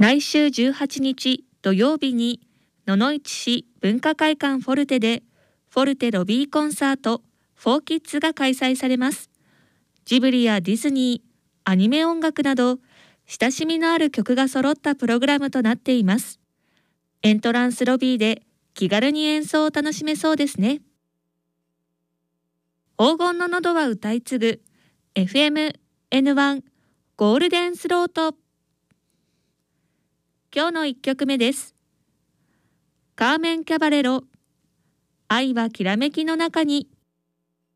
来週18日土曜日に野々市市文化会館フォルテでフォルテロビーコンサート4キッズが開催されます。ジブリやディズニー、アニメ音楽など親しみのある曲が揃ったプログラムとなっています。エントランスロビーで気軽に演奏を楽しめそうですね。黄金の喉は歌い継ぐ FM N1 ゴールデンスロート。今日の1曲目です。カーメン・キャバレロ、愛はきらめきの中に。